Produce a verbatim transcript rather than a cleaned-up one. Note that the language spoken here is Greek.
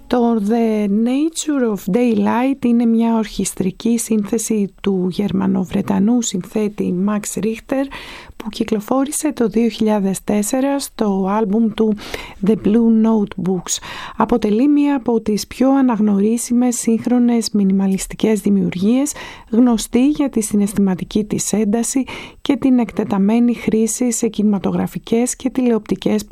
Το The Nature of Daylight είναι μια ορχιστρική σύνθεση του Γερμανοβρετανού συνθέτη Max Richter που κυκλοφόρησε το δύο χιλιάδες τέσσερα στο άλμπουμ του The Blue Notebooks. Αποτελεί μία από τις πιο αναγνωρίσιμες σύγχρονες μινιμαλιστικές δημιουργίες, γνωστή για τη συναισθηματική της ένταση και την εκτεταμένη χρήση σε κινηματογραφικές και τηλεοπτικές